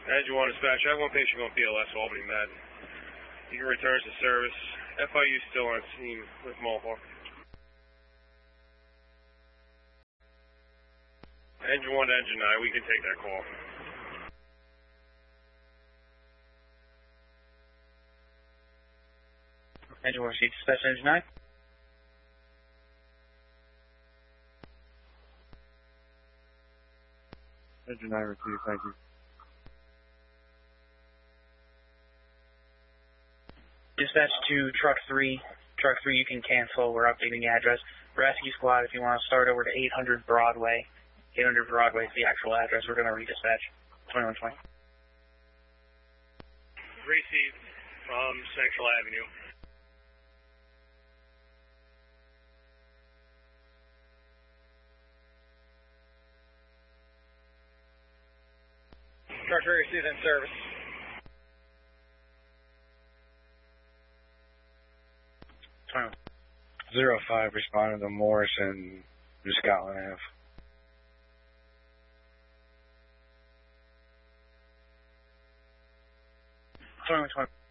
Engine 1 dispatch, I have one patient going PLS, Albany Med. You can return to service. FIU still on scene with Mohawk. Engine 1 to Engine 9, we can take that call. Engine 1 receive dispatch Engine 9. Engine 9 received, thank you. Dispatch to Truck 3. Truck 3, you can cancel. We're updating the address. Rescue Squad, if you want to start over to 800 Broadway. 800 Broadway is the actual address. We're going to redispatch. 2120. Received from Central Avenue. Truck 3 received in service. Fine. 05 responded to Morrison, Scotland Ave. 2120.